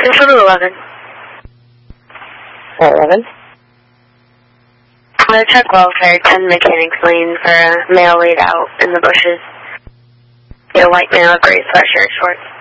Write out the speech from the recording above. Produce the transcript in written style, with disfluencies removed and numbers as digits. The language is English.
Confirm 11. 11? Check welfare, 10 Mechanics Lane for a male laid out in the bushes. A white male, gray sweatshirt, shorts.